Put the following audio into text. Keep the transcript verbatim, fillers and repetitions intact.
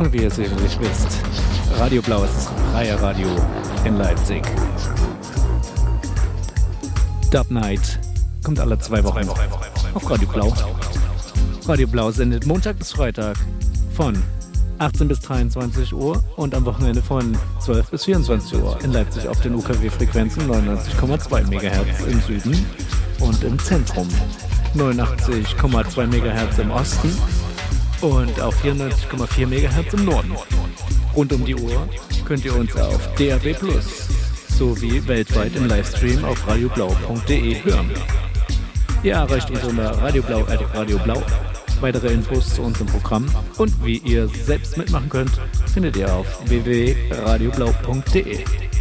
Und wie ihr sicherlich wisst, Radio Blau ist das freie Radio in Leipzig. Dub Night kommt alle zwei Wochen auf Radio Blau. Radio Blau sendet Montag bis Freitag von achtzehn bis dreiundzwanzig Uhr und am Wochenende von zwölf bis vierundzwanzig Uhr in Leipzig auf den U K W-Frequenzen neunundneunzig Komma zwei Megahertz im Süden und im Zentrum, neunundachtzig Komma zwei Megahertz im Osten und auf vierundneunzig Komma vier Megahertz im Norden. Rund um die Uhr könnt ihr uns auf D A B plus sowie weltweit im Livestream auf radioblau punkt de hören. Ihr erreicht uns unter radioblau at radioblau. Weitere Infos zu unserem Programm und wie ihr selbst mitmachen könnt, findet ihr auf w w w punkt radioblau punkt de.